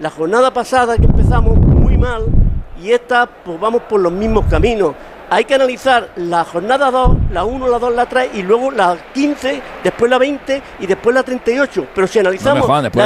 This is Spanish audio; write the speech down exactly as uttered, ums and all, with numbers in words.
la jornada pasada que empezamos muy mal y esta pues vamos por los mismos caminos. Hay que analizar la jornada dos, la uno, la dos, la tres y luego la quince, después la veinte y después la treinta y ocho. Pero si analizamos no Juan, la